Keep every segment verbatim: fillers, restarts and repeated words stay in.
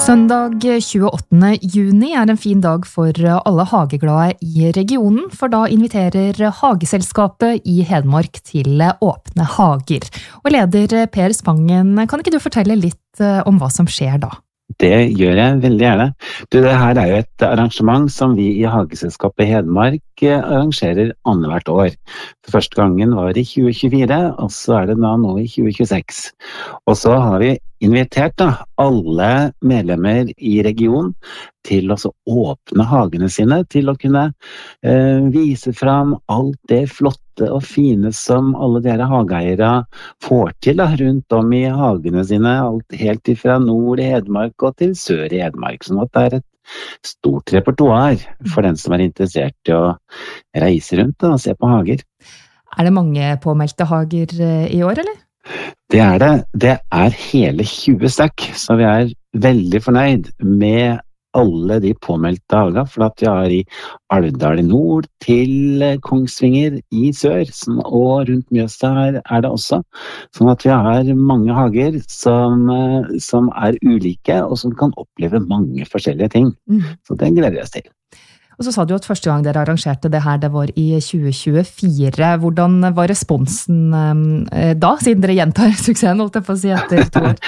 Søndag tjueåttende juni er en fin dag for alle hageglade i regionen, for da inviterer Hageselskapet i Hedmark til åpne hager. Og leder Per Spangen, kan ikke du fortelle litt om hva som skjer da? Det gjør jeg veldig gjerne. Du, det her er jo et arrangement som vi i Hageselskapet i Hedmark arrangerer annethvert år. For første gangen var i tjue tjuefire, og så er det da nå i tjue tjueseks. Og så har vi invitert da, alle medlemmer i regionen til å åpne hagene sine, til å kunne eh, vise fram alt det flotte og fine som alle dere hageeiere får til da, rundt om i hagene sine, alt helt fra nord i Hedmark og til sør i Hedmark. Sånn at det er et stort repertoar for den som er interessert i å reise rundt da, og se på hager. Er det mange påmeldte hager i år, eller? Det er det. Det er hele tjue stykk, så vi er veldig fornøyd med alle de påmeldte hager, for at vi har i Alvdal i nord til Kongsvinger i sør, og rundt Mjøsa her er det også. Sånn at vi har mange hager som, som er ulike, og som kan oppleve mange forskjellige ting. Mm. Så det gleder vi oss til. Og så sa du at første gang dere arrangerte det her, det var i tjue tjuefire. Hvordan var responsen da, siden dere gjentar suksessen, holdt jeg på å si, etter to år?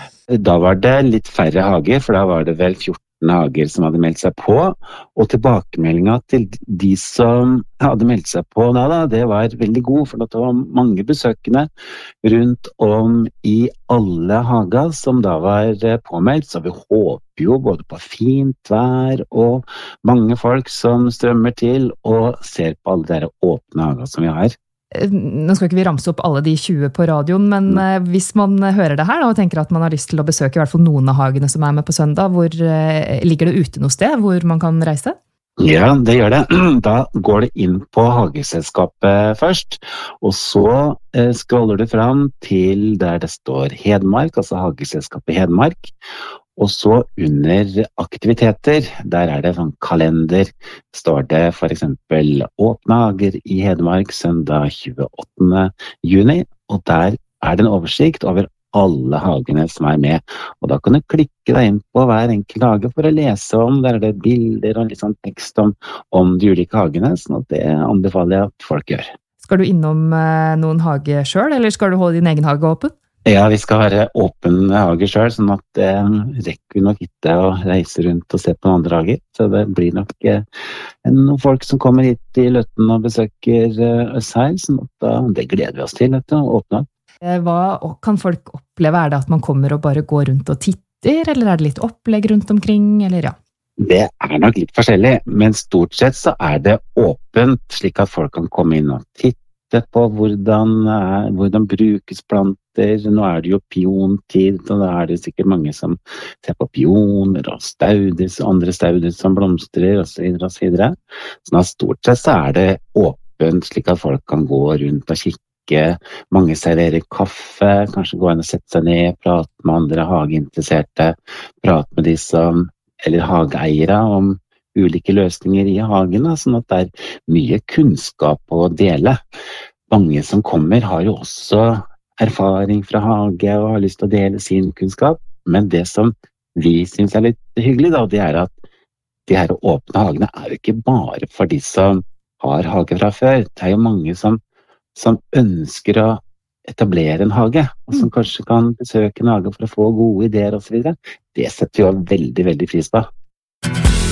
Da var det litt færre hager, for da var det vel fjorten hager som hadde meldt seg på, og tilbakemeldingen til de som hadde meldt seg på da, da det var veldig god, for det var mange besøkende rundt om i alle hager som da var påmeldt, så vi håper jo både på fint vær og mange folk som strømmer til og ser på alle dere åpne hager som vi har. Nå skal ikke vi ramse opp alle de tjue på radioen, men mm. hvis man hører det her da, og tenker at man har lyst til å besøke i hvert fall noen av hagene som er med på søndag, hvor ligger det ute noe sted hvor man kan reise? Ja, det gjør det. Da går det inn på Hageselskapet først, og så eh, scroller du fram til der det står Hedmark, altså Hageselskapet Hedmark, og så under aktiviteter, der er det sånn kalender, står det for eksempel åpne hager i Hedmark søndag tjueåttende juni, og der er det en oversikt over alle hagene som er med, og da kan du klikke deg inn på hver enkelt hage for å lese om, der er det bilder og litt sånn tekst om, om de ulike hagene, sånn at det anbefaler jeg at folk gjør. Skal du innom eh, noen hage selv, eller skal du holde din egen hage åpen? Ja, vi skal være åpen hage selv, sånn at det eh, rekker vi nok ikke å reise rundt og se på noen andre hager, så det blir nok eh, noen folk som kommer hit i Løtten og besøker eh, oss her, sånn at da, det gleder vi oss til, dette, å åpne. Hva kan folk oppleve? Er det at man kommer og bare går rundt og titter, eller er det litt opplegg rundt omkring, eller ja? Det er nok litt forskjellig, men stort sett så er det åpent, slik at folk kan komme inn og titte på hvordan, hvordan brukes planter. Nå er det jo piontid, og da er det sikkert mange som ser på pioner og stauder, andre stauder som blomstrer, og så videre og så videre. Sånn at stort sett så er det åpent, slik at folk kan gå rundt og kikke. Mange serverer kaffe, kanskje gå inn og sette seg ned, prate med andre hageinteresserte, prate med de som, eller hageeiere om ulike løsninger i hagen, sånn at det er mye kunnskap å dele. Mange som kommer har jo også erfaring fra hage og har lyst til å dele sin kunnskap, men det som vi synes er litt hyggelig da, det er at de her åpne hagene er jo ikke bare for de som har hage fra før. Det er jo mange som som ønsker å etablere en hage, og som kanskje kan besøke en hage for å få gode ideer og så videre. Det setter vi jo veldig, veldig pris på.